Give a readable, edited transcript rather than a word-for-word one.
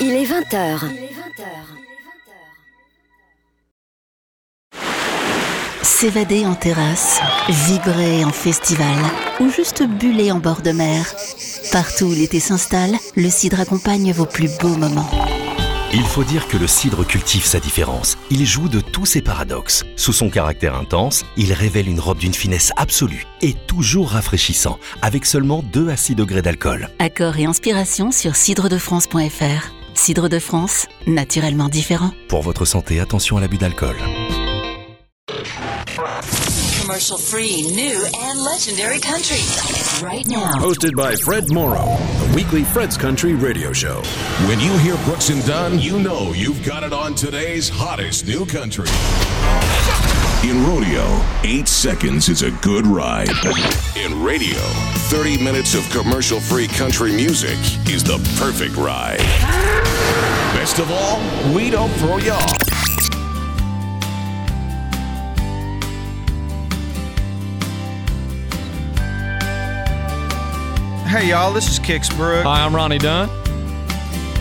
Il est 20h. S'évader en terrasse, vibrer en festival ou juste buller en bord de mer. Partout où l'été s'installe, le cidre accompagne vos plus beaux moments. Il faut dire que le cidre cultive sa différence. Il joue de tous ses paradoxes. Sous son caractère intense, il révèle une robe d'une finesse absolue et toujours rafraîchissant, avec seulement 2 à 6 degrés d'alcool. Accords et inspiration sur cidredefrance.fr. Cidre de France, naturellement différent. Pour votre santé, attention à l'abus d'alcool. Commercial free, new and legendary country. Right now. Hosted by Fred Morrow, the weekly Fred's Country radio show. When you hear Brooks and Dunn, you know you've got it on today's hottest new country. In rodeo, 8 seconds is a good ride. In radio, 30 minutes of commercial-free country music is the perfect ride. Best of all, we don't throw you off. Hey y'all, this is Kix Brooks. Hi, I'm Ronnie Dunn.